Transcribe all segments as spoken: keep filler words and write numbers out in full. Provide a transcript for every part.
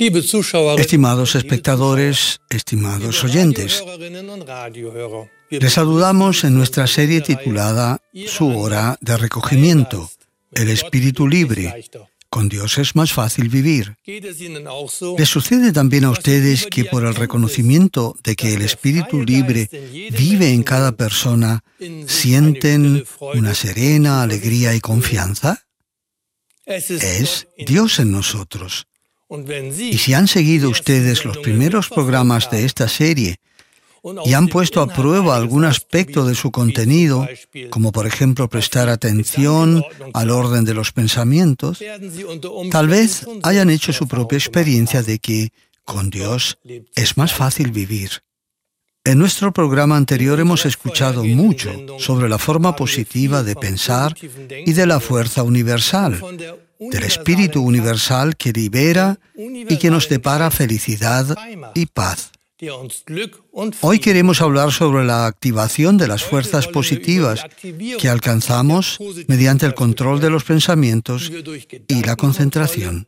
Estimados espectadores, estimados oyentes, les saludamos en nuestra serie titulada Su hora de recogimiento, el espíritu libre. Con Dios es más fácil vivir. ¿Les sucede también a ustedes que por el reconocimiento de que el espíritu libre vive en cada persona, sienten una serena alegría y confianza? Es Dios en nosotros. Y si han seguido ustedes los primeros programas de esta serie y han puesto a prueba algún aspecto de su contenido, como por ejemplo prestar atención al orden de los pensamientos, tal vez hayan hecho su propia experiencia de que con Dios es más fácil vivir. En nuestro programa anterior hemos escuchado mucho sobre la forma positiva de pensar y de la fuerza universal, del espíritu universal que libera y que nos depara felicidad y paz. Hoy queremos hablar sobre la activación de las fuerzas positivas que alcanzamos mediante el control de los pensamientos y la concentración.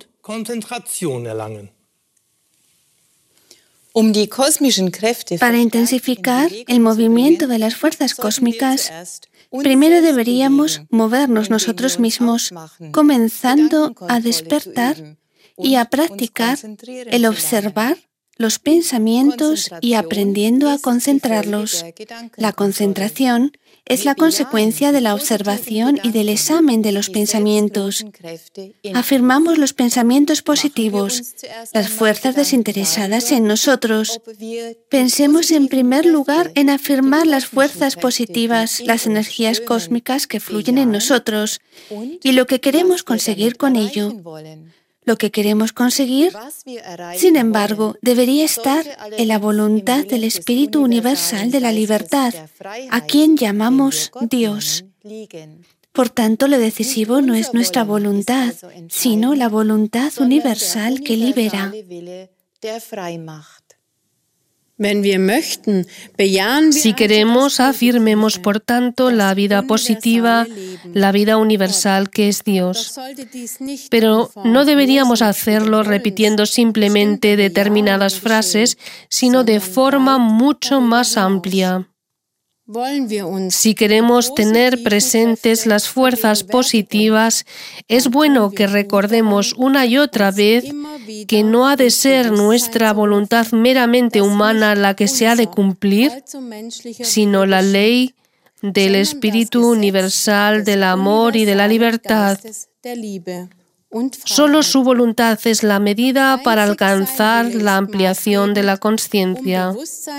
Para intensificar el movimiento de las fuerzas cósmicas, primero deberíamos movernos nosotros mismos, comenzando a despertar y a practicar el observar los pensamientos y aprendiendo a concentrarlos. La concentración es la consecuencia de la observación y del examen de los pensamientos. Afirmamos los pensamientos positivos, las fuerzas desinteresadas en nosotros. Pensemos en primer lugar en afirmar las fuerzas positivas, las energías cósmicas que fluyen en nosotros y lo que queremos conseguir con ello. Lo que queremos conseguir, sin embargo, debería estar en la voluntad del Espíritu Universal de la Libertad, a quien llamamos Dios. Por tanto, lo decisivo no es nuestra voluntad, sino la voluntad universal que libera. Si queremos, afirmemos, por tanto, la vida positiva, la vida universal que es Dios. Pero no deberíamos hacerlo repitiendo simplemente determinadas frases, sino de forma mucho más amplia. Si queremos tener presentes las fuerzas positivas, es bueno que recordemos una y otra vez que no ha de ser nuestra voluntad meramente humana la que se ha de cumplir, sino la ley del Espíritu Universal, del amor y de la libertad. Solo su voluntad es la medida para alcanzar la ampliación de la conciencia.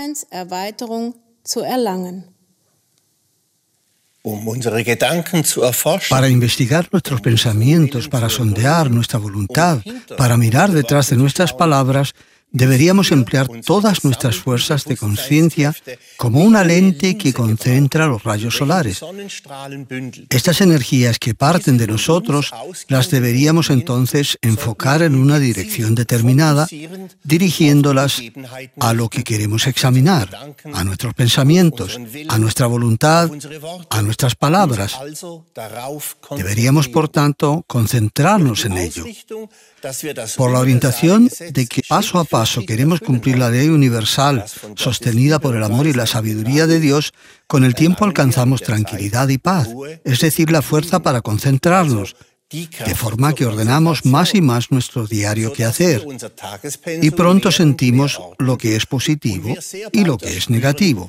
Para investigar nuestros pensamientos, para sondear nuestra voluntad, para mirar detrás de nuestras palabras, deberíamos emplear todas nuestras fuerzas de conciencia como una lente que concentra los rayos solares. Estas energías que parten de nosotros las deberíamos entonces enfocar en una dirección determinada, dirigiéndolas a lo que queremos examinar, a nuestros pensamientos, a nuestra voluntad, a nuestras palabras. Deberíamos, por tanto, concentrarnos en ello. Por la orientación de que paso a paso queremos cumplir la ley universal sostenida por el amor y la sabiduría de Dios, con el tiempo alcanzamos tranquilidad y paz, es decir, la fuerza para concentrarnos, de forma que ordenamos más y más nuestro diario quehacer, y pronto sentimos lo que es positivo y lo que es negativo.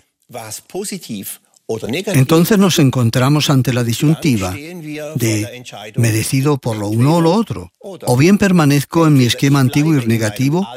Entonces nos encontramos ante la disyuntiva de ¿me decido por lo uno o lo otro? ¿O bien permanezco en mi esquema antiguo y negativo